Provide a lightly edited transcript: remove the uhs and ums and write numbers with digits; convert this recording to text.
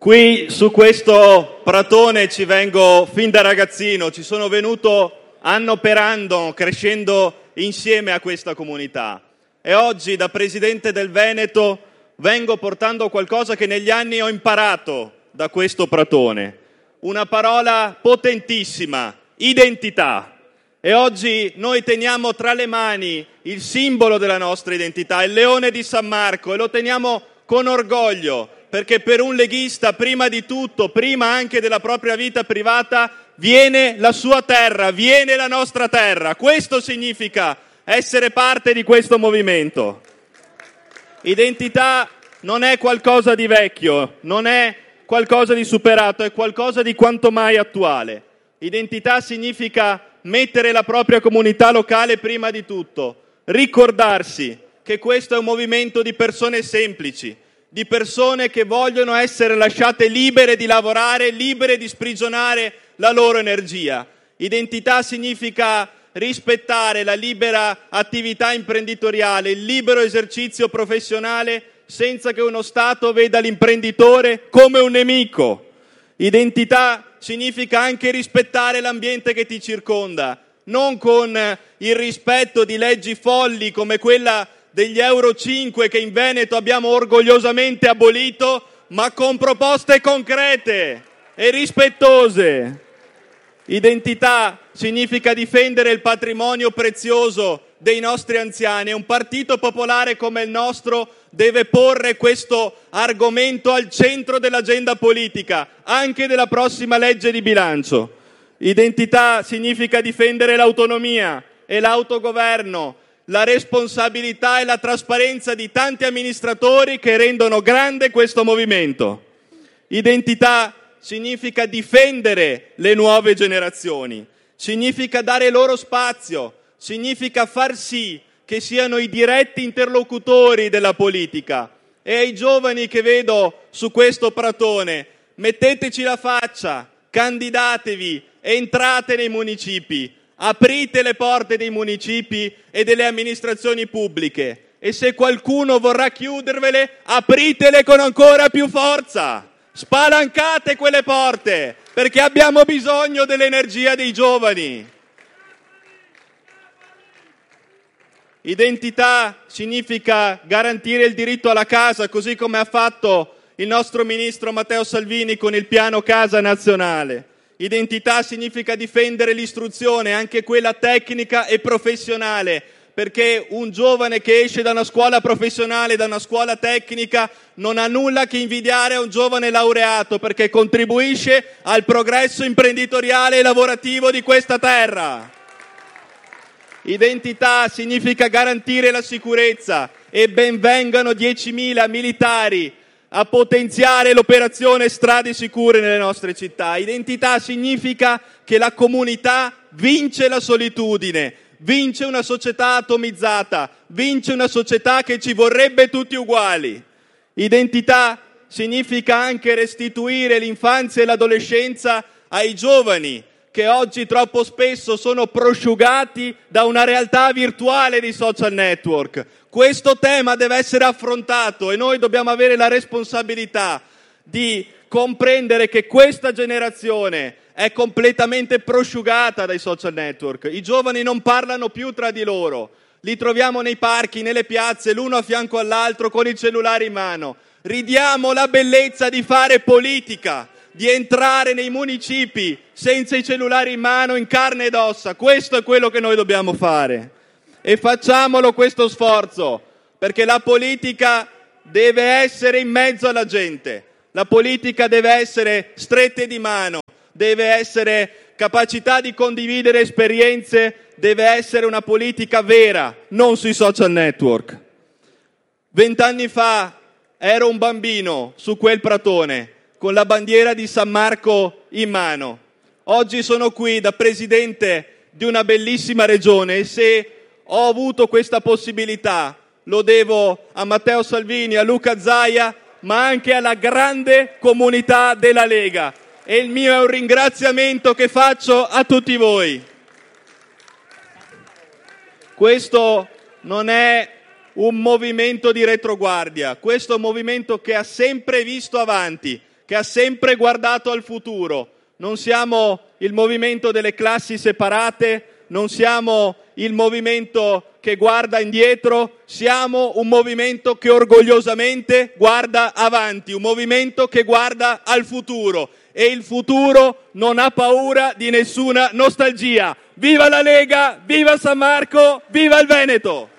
Qui su questo pratone ci vengo fin da ragazzino, ci sono venuto anno per anno crescendo insieme a questa comunità e oggi da presidente del Veneto vengo portando qualcosa che negli anni ho imparato da questo pratone, una parola potentissima, identità. E oggi noi teniamo tra le mani il simbolo della nostra identità, il leone di San Marco, e lo teniamo con orgoglio, perché per un leghista, prima di tutto, prima anche della propria vita privata, viene la sua terra, viene la nostra terra. Questo significa essere parte di questo movimento. Identità non è qualcosa di vecchio, non è qualcosa di superato, è qualcosa di quanto mai attuale. Identità significa mettere la propria comunità locale prima di tutto, ricordarsi che questo è un movimento di persone semplici, di persone che vogliono essere lasciate libere di lavorare, libere di sprigionare la loro energia. Identità significa rispettare la libera attività imprenditoriale, il libero esercizio professionale, senza che uno Stato veda l'imprenditore come un nemico. Identità significa anche rispettare l'ambiente che ti circonda, non con il rispetto di leggi folli come quella degli Euro 5 che in Veneto abbiamo orgogliosamente abolito, ma con proposte concrete e rispettose. Identità significa difendere il patrimonio prezioso dei nostri anziani e un partito popolare come il nostro deve porre questo argomento al centro dell'agenda politica, anche della prossima legge di bilancio. Identità significa difendere l'autonomia e l'autogoverno, la responsabilità e la trasparenza di tanti amministratori che rendono grande questo movimento. Identità significa difendere le nuove generazioni, significa dare loro spazio, significa far sì che siano i diretti interlocutori della politica. E ai giovani che vedo su questo pratone, metteteci la faccia, candidatevi, entrate nei municipi, aprite le porte dei municipi e delle amministrazioni pubbliche e se qualcuno vorrà chiudervele, apritele con ancora più forza, spalancate quelle porte perché abbiamo bisogno dell'energia dei giovani. Identità significa garantire il diritto alla casa, così come ha fatto il nostro ministro Matteo Salvini con il piano Casa Nazionale. Identità significa difendere l'istruzione, anche quella tecnica e professionale, perché un giovane che esce da una scuola professionale, da una scuola tecnica, non ha nulla che invidiare a un giovane laureato, perché contribuisce al progresso imprenditoriale e lavorativo di questa terra. Identità significa garantire la sicurezza e ben vengano 10.000 militari a potenziare l'operazione Strade Sicure nelle nostre città. Identità significa che la comunità vince la solitudine, vince una società atomizzata, vince una società che ci vorrebbe tutti uguali. Identità significa anche restituire l'infanzia e l'adolescenza ai giovani, che oggi troppo spesso sono prosciugati da una realtà virtuale dei social network. Questo tema deve essere affrontato e noi dobbiamo avere la responsabilità di comprendere che questa generazione è completamente prosciugata dai social network. I giovani non parlano più tra di loro, li troviamo nei parchi, nelle piazze, l'uno a fianco all'altro con il cellulare in mano. Ridiamo la bellezza di fare politica, di entrare nei municipi senza i cellulari in mano, in carne ed ossa. Questo è quello che noi dobbiamo fare. E facciamolo questo sforzo, perché la politica deve essere in mezzo alla gente. La politica deve essere strette di mano, deve essere capacità di condividere esperienze, deve essere una politica vera, non sui social network. 20 anni fa ero un bambino su quel pratone, con la bandiera di San Marco in mano. Oggi sono qui da presidente di una bellissima regione e se ho avuto questa possibilità lo devo a Matteo Salvini, a Luca Zaia, ma anche alla grande comunità della Lega. E il mio è un ringraziamento che faccio a tutti voi. Questo non è un movimento di retroguardia, questo è un movimento che ha sempre visto avanti, che ha sempre guardato al futuro. Non siamo il movimento delle classi separate, non siamo il movimento che guarda indietro, siamo un movimento che orgogliosamente guarda avanti, un movimento che guarda al futuro, e il futuro non ha paura di nessuna nostalgia. Viva la Lega, viva San Marco, viva il Veneto!